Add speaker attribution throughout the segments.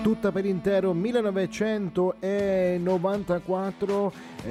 Speaker 1: tutta per intero 1994,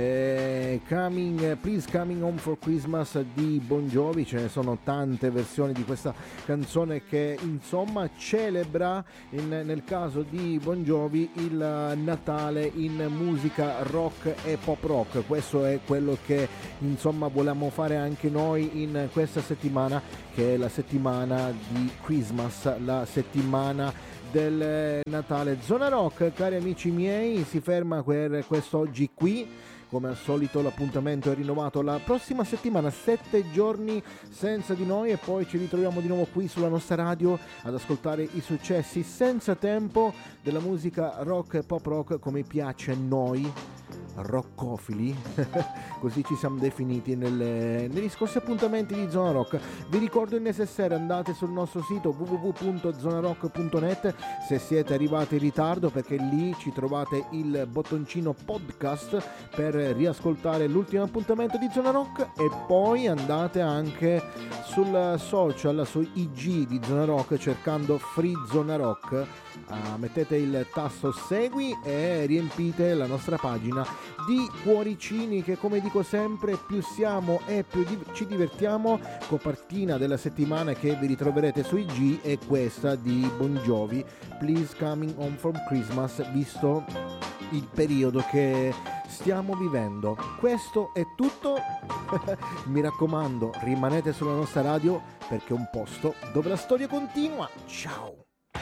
Speaker 1: Please Coming Home for Christmas di Bon Jovi. Ce ne sono tante versioni di questa canzone che insomma celebra nel caso di Bon Jovi il Natale in musica rock e pop rock. Questo è quello che insomma volevamo fare anche noi in questa settimana, che è la settimana di Christmas, la settimana del Natale. Zona Rock, cari amici miei, si ferma per quest'oggi qui. Come al solito l'appuntamento è rinnovato la prossima settimana, 7 giorni senza di noi, e poi ci ritroviamo di nuovo qui sulla nostra radio ad ascoltare i successi senza tempo della musica rock e pop rock, come piace a noi rockofili, così ci siamo definiti negli scorsi appuntamenti di Zona Rock. Vi ricordo il necessario: andate sul nostro sito www.zonarock.net se siete arrivati in ritardo, perché lì ci trovate il bottoncino podcast per riascoltare l'ultimo appuntamento di Zona Rock, e poi andate anche sul social, su IG di Zona Rock, cercando Free Zona Rock, mettete il tasto segui e riempite la nostra pagina di cuoricini, che come dico sempre, più siamo e più ci divertiamo. Copertina della settimana che vi ritroverete su IG è questa di Bon Jovi, Please Coming Home from Christmas, visto il periodo che stiamo vivendo. Questo è tutto. Mi raccomando, rimanete sulla nostra radio, perché è un posto dove la storia continua. Ciao.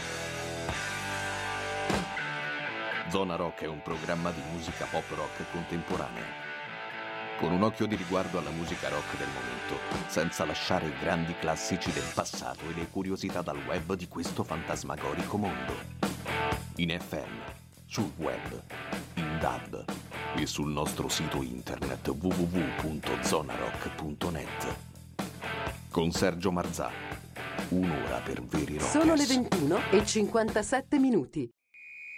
Speaker 2: Zona Rock è un programma di musica pop rock contemporanea, con un occhio di riguardo alla musica rock del momento, senza lasciare i grandi classici del passato e le curiosità dal web di questo fantasmagorico mondo. In FM, sul web, in DAB e sul nostro sito internet www.zonarock.net. Con Sergio Marzà, un'ora per veri rockers.
Speaker 3: Sono le 21:57.